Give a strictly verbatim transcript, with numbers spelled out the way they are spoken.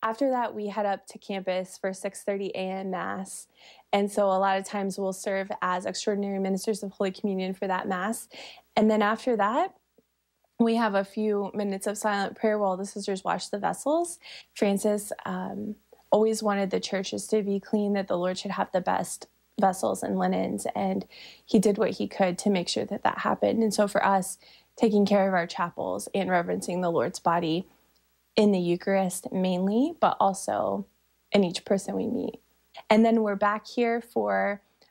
After that, we head up to campus for six thirty a.m. Mass. And so a lot of times we'll serve as extraordinary ministers of Holy Communion for that Mass. And then after that, we have a few minutes of silent prayer while the sisters wash the vessels. Francis um, always wanted the churches to be clean, that the Lord should have the best vessels and linens, and he did what he could to make sure that that happened. And so for us, taking care of our chapels and reverencing the Lord's body in the Eucharist mainly, but also in each person we meet. And then we're back here for